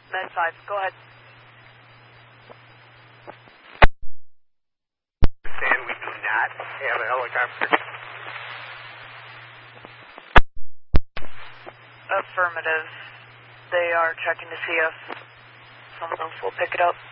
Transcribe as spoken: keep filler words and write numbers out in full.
Med five, go ahead. And we do not have a helicopter. Affirmative. They are checking to see if someone else will pick it up.